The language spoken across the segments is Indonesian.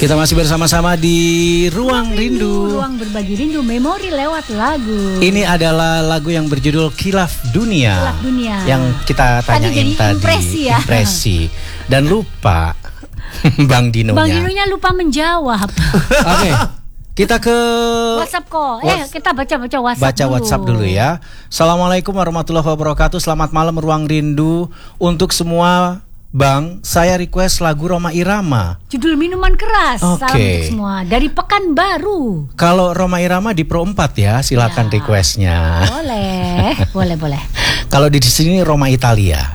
Kita masih bersama-sama di Ruang Rindu. Ruang berbagi rindu, memori lewat lagu. Ini adalah lagu yang berjudul Khilaf Dunia. Khilaf Dunia. Yang kita tanyain tadi. Impresi. Dan lupa Bang Dinonya. Bang Dinonya lupa menjawab. Oke. Kita ke WhatsApp kok. Kita baca WhatsApp. Baca WhatsApp dulu ya. Assalamualaikum warahmatullahi wabarakatuh. Selamat malam Ruang Rindu. Untuk semua Bang, saya request lagu Rhoma Irama. Judul Minuman Keras. Oke. Salam untuk semua dari Pekanbaru. Kalau Rhoma Irama di Pro 4 ya, silakan Ya. requestnya. Boleh. Kalau di sini Roma Italia.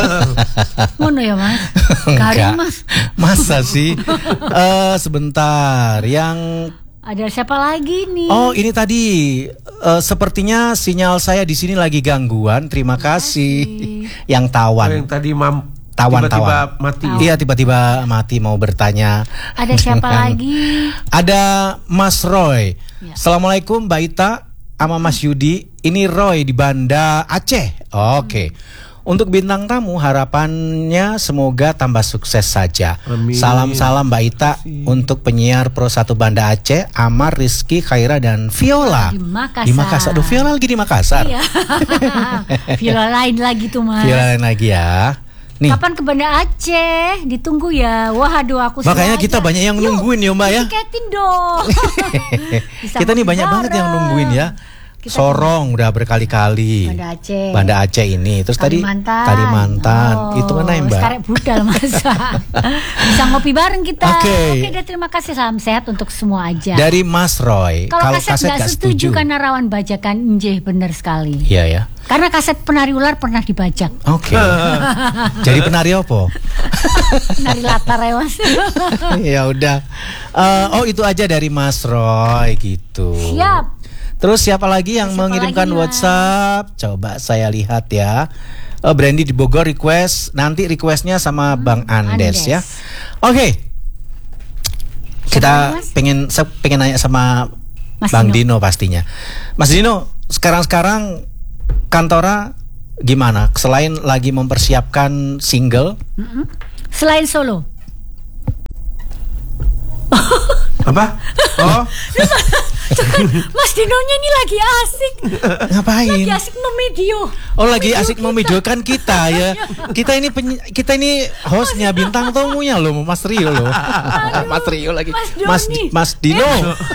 Ngono ya Mas? Enggak. Garing Mas. Masa sih? Sebentar, yang Ada siapa lagi nih? oh ini tadi sepertinya sinyal saya di sini lagi gangguan. Terima kasih. Yang tawan. Yang tadi Tawan. mati. Iya, tiba-tiba mati mau bertanya. Ada siapa lagi? Ada Mas Roy. Ya. Assalamualaikum Mbak Ita sama Mas Yudi. Ini Roy di Banda Aceh. Oke. Untuk bintang tamu harapannya semoga tambah sukses saja. Amin. Salam-salam Mbak Ita untuk penyiar Pro 1 Banda Aceh, Amar, Rizky, Khaira dan Viola. Di Makassar. Makassar. Aduh, Viola lagi di Makassar. Iya. Viola lain lagi tuh Mas. Viola lain lagi ya. Nih. Kapan ke Banda Aceh? Ditunggu ya. Waduh aku Makanya kita banyak yang nungguin ya Mbak ya. Tiketin dong. Kita nih banyak banget yang nungguin ya. Sorong udah berkali-kali. Banda Aceh ini. Terus Kalimantan. Oh, itu mana Mbak? Sekarang budal masa. Bisa ngopi bareng kita. Oke. Oke, terima kasih. Salam sehat untuk semua aja. Dari Mas Roy. Kalau kaset gak setuju karena rawan bajakan, njeh bener sekali. Iya ya. Karena kaset penari ular pernah dibajak. Oke. Jadi penari apa? Penari latar ya Mas. Ya udah. Oh itu aja dari Mas Roy gitu. Siap. Terus siapa lagi yang mengirimkan WhatsApp? Coba saya lihat ya. Brandy di Bogor request. Nanti requestnya sama Bang Andes ya. Oke. Kita pengen nanya sama Mas Bang Dino pastinya. Mas Dino, sekarang Kantora gimana? Selain lagi mempersiapkan single, Selain solo. Apa? Oh. Mas Dinonya ini lagi asik. Ngapain? Lagi asik memedio. Oh lagi asik memidiokan kita ya. Kita ini hostnya, bintang tamunya loh, Mas Rio loh. Mas Rio lagi. Mas Dino.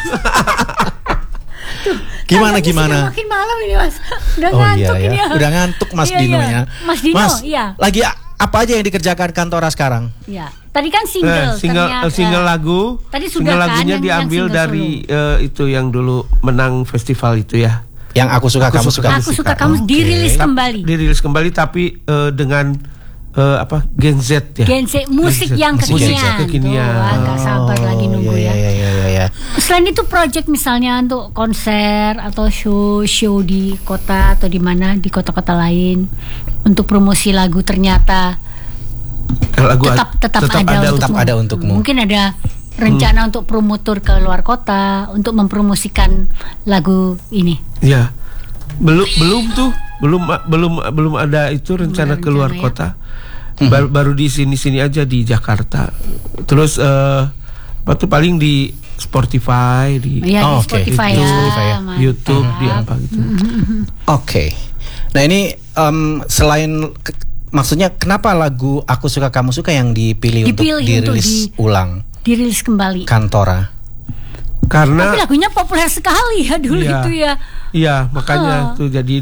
Gimana? Makin malam ini Mas. Udah ngantuk ini ya. Udah ngantuk Mas Dinonya. Mas Dino, lagi apa aja yang dikerjakan Kantora sekarang? Iya. Tadi kan single lagu. Tadi sudah single lagunya kan diambil dari itu yang dulu menang festival itu ya. Yang aku suka kamu suka. Aku suka kamu dirilis kembali tapi dengan Gen Z ya. Gen Z musik yang kekinian. Agak sabar lagi nunggu ya. Selain itu project misalnya untuk konser atau show di kota atau di mana, di kota-kota lain untuk promosi lagu ternyata lagu tetap ada untukmu. Mungkin ada rencana untuk promotor ke luar kota untuk mempromosikan lagu ini. Ya. Belum ada itu rencana ke luar kota. Baru di sini aja di Jakarta. Terus paling di Spotify di Spotify ya. YouTube di apa gitu. Oke. Nah ini selain maksudnya kenapa lagu Aku Suka Kamu Suka yang dipilih untuk dirilis ulang? Dirilis kembali. Kantora. Karena tapi lagunya populer sekali ya dulu itu ya. Iya, makanya tuh jadi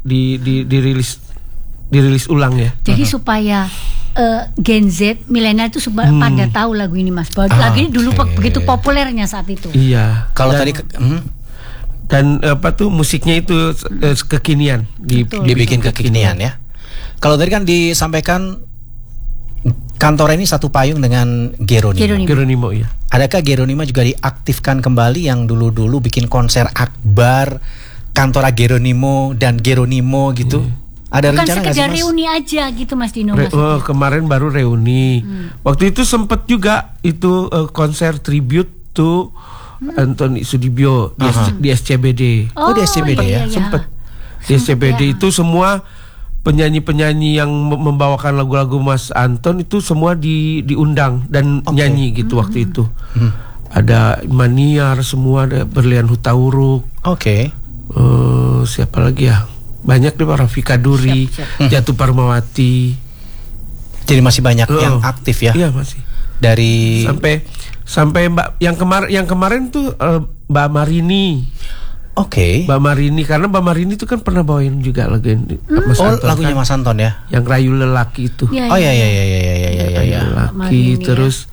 dirilis ulang ya. Jadi supaya Gen Z, milenial itu pada tahu lagu ini Mas. Lagu ini dulu begitu populernya saat itu. Iya. Kalau tadi dan musiknya itu kekinian, dibikin kekinian ya. Kalau tadi kan disampaikan Kantora ini satu payung dengan Geronimo ya. Adakah Geronimo juga diaktifkan kembali yang dulu bikin konser akbar Kantora Geronimo dan Geronimo gitu? Ada bukan rencana sekedar Mas? reuni aja gitu Mas Dino kemarin baru reuni. Waktu itu sempet juga itu konser tribute to Anthony Sudibyo di SCBD. Di SCBD ya? Sempet. Di SCBD itu semua penyanyi-penyanyi yang membawakan lagu-lagu Mas Anton itu semua diundang dan nyanyi gitu waktu itu. Ada Maniar, semua ada Berlian Hutauruk. Siapa lagi ya? Banyak deh, Rafika Duri, Jatuh Parmawati. Jadi masih banyak yang aktif ya? Iya masih. Dari sampai Mbak yang kemarin tuh Mbak Marini. Mbak Marini, karena Mbak Marini itu kan pernah bawain juga lagu Mas Anton, lagunya Mas Anton ya, yang Rayu Lelaki itu. Iya. Rayu Lelaki, terus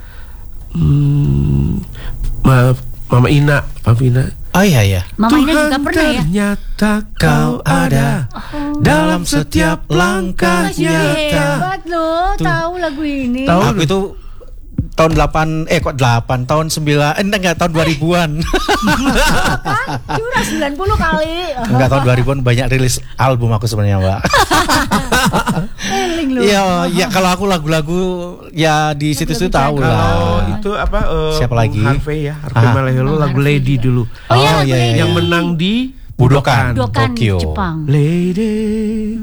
Mama Ina. Mama Ina juga pernah ya. Ternyata kau ada dalam setiap langkahnya. Hebat loh, tahu lagu ini. Aku itu tahun 8 tahun 2000-an. Curang 90 kali. Enggak, tahun 2000-an banyak rilis album aku sebenarnya, Mbak. Iya, kalau aku lagu-lagu ya di situ-situ tahu lah. Kalau itu apa? Siapa lagi? Harvey Maleholo, lagu Lady dulu. Yang menang di Budokan Tokyo. Jepang. Lady.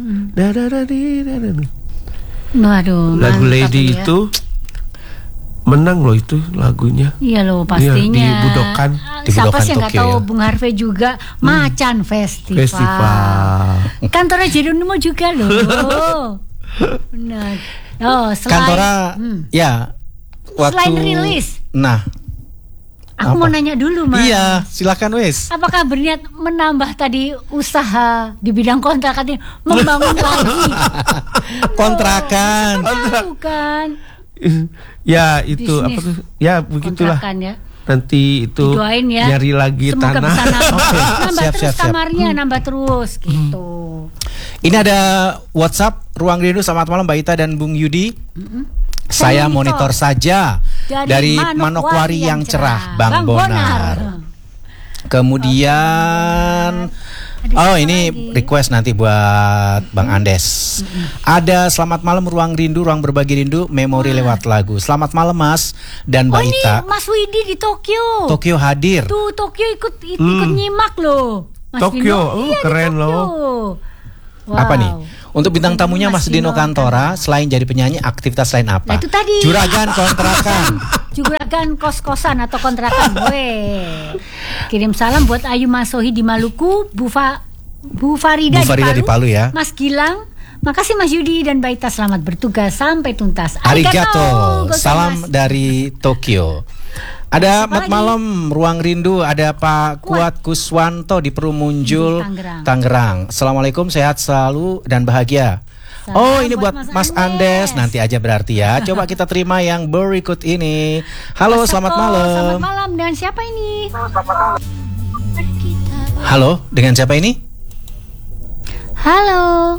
Waduh, lagu Lady itu menang loh itu lagunya. Iya loh pastinya. Di Budokan. Siapa sih yang nggak tahu Bung Harvey juga Macan Festival. Kantornya Jeronimo juga loh. Benar. Kantora ya. Selain rilis. Nah, aku mau nanya dulu, Mas. Iya, silakan wes. Apakah berniat menambah tadi usaha di bidang kontrakan ini, membangun lagi kontrakan? Bukan. Ya itu bisnis. Apa tuh? Ya begitulah. Ya. Nanti itu didoain ya. Nyari lagi semoga tanah. Nambah terus kamarnya, nambah terus gitu. Ini ada WhatsApp Ruang Rindu. Selamat malam Mbak Ita dan Bung Yudi. Saya monitor saja dari Manokwari yang cerah, Bang Bonar. Kemudian ini request nanti buat Bang Andes. Ada selamat malam Ruang Rindu, ruang berbagi rindu, memori lewat lagu. Selamat malam Mas dan Mbak Ita. Ini Mas Widi di Tokyo. Tokyo hadir. Tuh Tokyo ikut nyimak loh. Mas Tokyo, keren loh. Wow. Apa nih? Untuk bintang tamunya Mas Dino Kantora, selain jadi penyanyi, aktivitas lain apa? Nah, itu tadi. Juragan kontrakan. Juragan kos-kosan atau kontrakan. Kirim salam buat Ayu Masohi di Maluku, Bu Farida di Palu ya. Mas Gilang, makasih Mas Yudi dan Baita, selamat bertugas sampai tuntas. Arigato. Salam dari Tokyo. Ada Mat Malam Ruang Rindu, ada Pak Kuat Kuswanto di Perumunjul, Tangerang. Assalamualaikum, sehat selalu dan bahagia. Ini buat Mas Andes. Nanti aja berarti ya. Coba kita terima yang berikut ini. Halo, selamat malam. Selamat malam, dengan siapa ini? Halo, dengan siapa ini? Halo.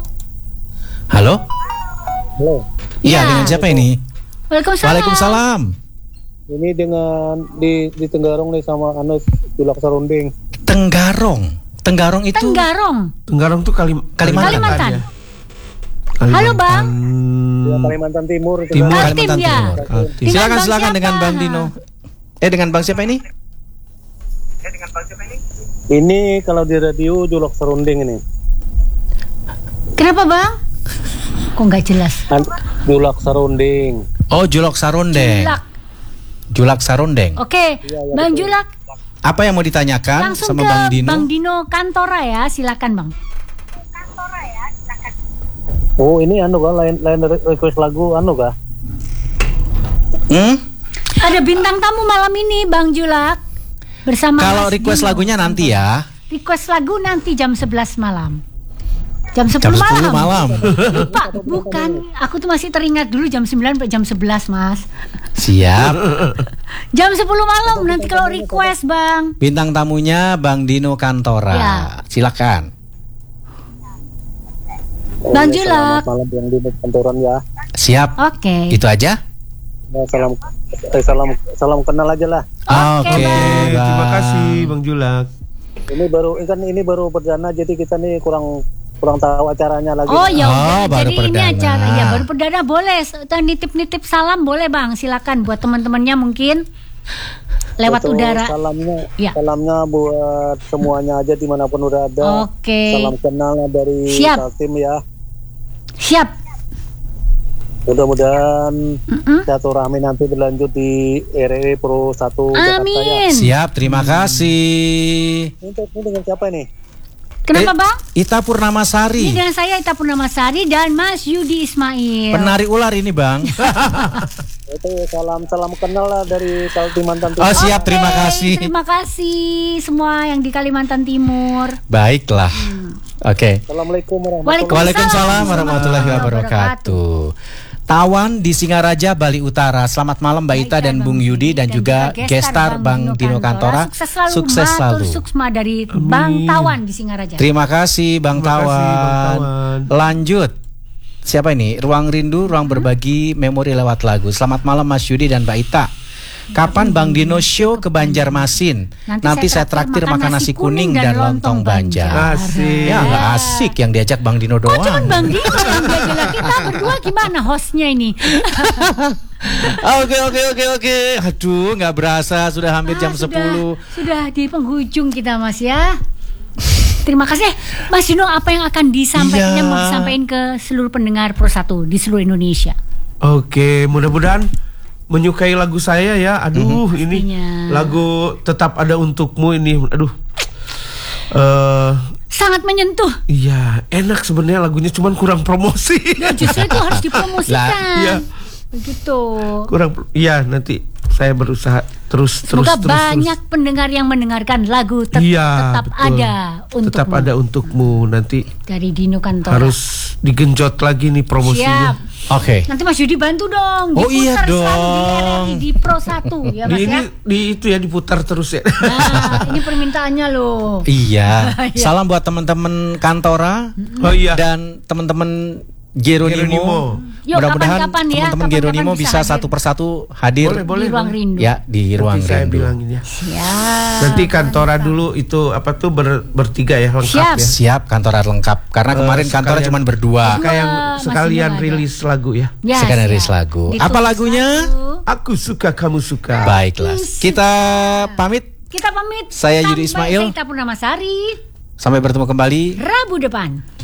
Iya, dengan siapa ini? Waalaikumsalam. Ini dengan di Tenggarong nih sama Julak Sarunding. Tenggarong itu. Tenggarong tuh Kalimantan. Ya? Halo Bang. Ya, Kalimantan Timur. Kalimantan Timur. Silakan dengan Bang Dino. Dengan Bang siapa ini? Ini kalau di radio Julak Sarunding ini. Kenapa Bang? Kok nggak jelas? Julak Sarunding. Julak Sarundeng. Julak Sarundeng. Oke, Bang Julak. Apa yang mau ditanyakan langsung sama ke Bang Dino? Bang Dino Kantora ya, silakan Bang. Ini lain request lagu kah? Ada bintang tamu malam ini Bang Julak bersama. Kalau request Dino. Lagunya nanti ya. Request lagu nanti jam 11 malam. Jam 10 malam. Lupa, bukan. Aku tuh masih teringat dulu jam 9 sampai jam 11, Mas. Siap. Jam 10 malam nanti kalau request, Bang. Bintang tamunya Bang Dino Kantora. Ya. Silakan. Bang Julak. Selamat malam Bang Dino Kantoran ya. Siap. Oke. Itu aja. Salam kenal aja lah. Oke. Terima kasih Bang Julak. Ini baru perdana, jadi kita nih kurang tahu acaranya lagi. Jadi ini acara ya baru perdana. Boleh nitip salam boleh Bang, silakan buat teman-temannya mungkin lewat udara. Salamnya buat semuanya aja dimanapun udah ada. Oke. Salam kenal dari tim ya. Siap. Mudah-mudahan silaturahmi nanti berlanjut di RRI Pro 1 Jakarta ya. Siap, terima kasih. Ini dengan siapa ini? Kenapa Bang? Ita Purnamasari. Ini dengan saya Ita Purnamasari dan Mas Yudi Ismail. Penari ular ini Bang. Itu salam kenal lah dari Kalimantan Timur. Oh siap, terima kasih. Terima kasih semua yang di Kalimantan Timur. Baiklah. Oke. Assalamualaikum Waalaikumsalam warahmatullahi wabarakatuh. Tawan di Singaraja, Bali Utara. Selamat malam Mbak Ita dan Bung Yudi dan juga gestar Bang Dino Kantora. Sukses selalu. Suksma dari Bang Tawan di Singaraja. Terima kasih Bang Tawan. Lanjut. Siapa ini? Ruang Rindu, ruang berbagi memori lewat lagu. Selamat malam Mas Yudi dan Mbak Ita. Kapan Bang Dino show ke Banjarmasin? Nanti saya traktir makan nasi kuning dan lontong Banjar. Asik. Ya nggak asik yang diajak Bang Dino doang. Cuman Bang Dino yang diajak, kita berdua gimana hostnya ini? Oke. Aduh, nggak berasa sudah hampir jam 10. Sudah di penghujung kita Mas ya. Terima kasih Mas Dino, apa yang akan disampaikan, mau disampaikan ke seluruh pendengar Pro 1 di seluruh Indonesia? Oke, mudah-mudahan menyukai lagu saya ya. Aduh, ini lagu Tetap Ada Untukmu ini. Aduh. Sangat menyentuh. Iya, enak sebenarnya lagunya, cuman kurang promosi. Ya, justru itu harus dipromosikan. Iya. Begitu. Kurang, iya, nanti saya berusaha terus. Semoga banyak pendengar yang mendengarkan lagu Tetap Ada Untukmu. Tetap Ada Untukmu nanti dari Dino Kantora. Harus digenjot lagi nih promosinya. Siap. Oke. Nanti Mas Yudi bantu dong. Oh iya dong. Di Pro 1 ya Mas ya. Di itu ya diputar terus ya. Nah, ini permintaannya loh. Iya. Salam buat teman-teman Kantora. Oh iya. Dan teman-teman Geronimo. Mudah-mudahan teman-teman Geronimo bisa satu persatu hadir boleh, di Ruang Rindu. Ya, di Ruang saya Rindu. bilangin ya. Siap. Nanti Kantora dulu itu apa tuh bertiga ya, lengkap ya. Siap, Kantora lengkap. Karena kemarin Kantora cuma berdua. Sekalian rilis lagu ya. Sekalian rilis lagu. Apa lagunya? Aku Suka Kamu Suka. Baiklah. Kita pamit. Saya Yudi Ismail. Saya Ita Purnamasari. Sampai bertemu kembali Rabu depan.